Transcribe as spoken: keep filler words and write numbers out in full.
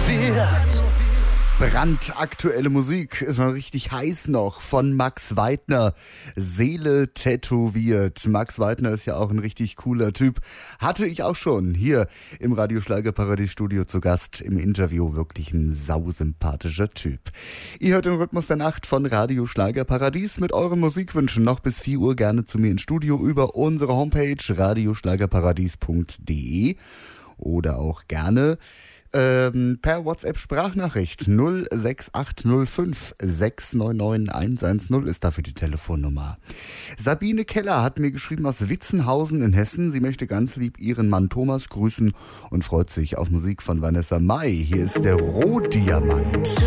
tätowiert. Brandaktuelle Musik ist mal richtig heiß noch von Max Weidner. Seele tätowiert. Max Weidner ist ja auch ein richtig cooler Typ. Hatte ich auch schon hier im Radio Schlagerparadies Studio zu Gast im Interview. Wirklich ein sausympathischer Typ. Ihr hört den Rhythmus der Nacht von Radio Schlagerparadies mit euren Musikwünschen noch bis vier Uhr gerne zu mir ins Studio über unsere Homepage radioschlagerparadies punkt de oder auch gerne Ähm, per WhatsApp-Sprachnachricht null sechs acht null fünf sechs neun neun eins eins null ist dafür die Telefonnummer. Sabine Keller hat mir geschrieben aus Witzenhausen in Hessen. Sie möchte ganz lieb ihren Mann Thomas grüßen und freut sich auf Musik von Vanessa Mai. Hier ist der Rohdiamant.